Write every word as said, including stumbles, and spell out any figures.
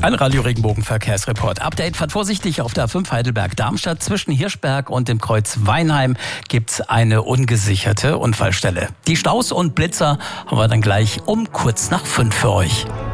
Ein Radio-Regenbogen-Verkehrsreport. Update: Fahrt vorsichtig auf der A fünf Heidelberg-Darmstadt. Zwischen Hirschberg und dem Kreuz Weinheim gibt's eine ungesicherte Unfallstelle. Die Staus und Blitzer haben wir dann gleich um kurz nach fünf für euch.